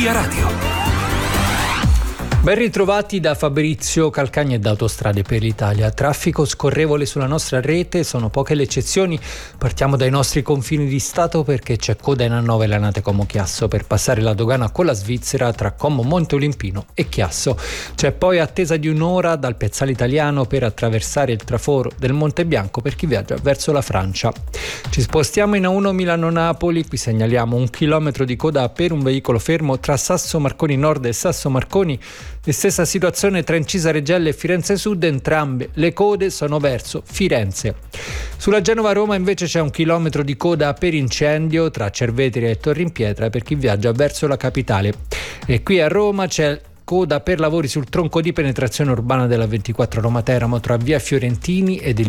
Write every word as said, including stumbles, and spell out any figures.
Via Radio. Ben ritrovati da Fabrizio Calcagni e da Autostrade per l'Italia. Traffico scorrevole sulla nostra rete, sono poche le eccezioni. Partiamo dai nostri confini di Stato perché c'è coda in A nove Lanate Como Chiasso per passare la dogana con la Svizzera tra Como Monte Olimpino e Chiasso. C'è poi attesa di un'ora dal Pezzale Italiano per attraversare il traforo del Monte Bianco per chi viaggia verso la Francia. Ci spostiamo in A uno Milano-Napoli, qui segnaliamo un chilometro di coda per un veicolo fermo tra Sasso Marconi Nord e Sasso Marconi. E stessa situazione tra Incisa Regelle e Firenze Sud, entrambe le code sono verso Firenze. Sulla Genova-Roma invece c'è un chilometro di coda per incendio tra Cerveteri e Torri in Pietra per chi viaggia verso la capitale. E qui a Roma c'è coda per lavori sul tronco di penetrazione urbana della ventiquattro Roma Teramo tra via Fiorentini ed il